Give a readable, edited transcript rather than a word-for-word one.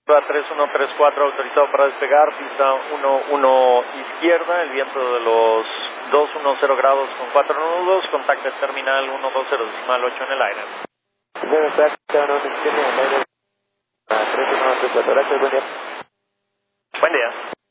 a 3134 autorizado para despegar, pista 11 izquierda, el viento de los 210 grados con 4 nudos, contacto terminal 120.8 en el aire. Buen día.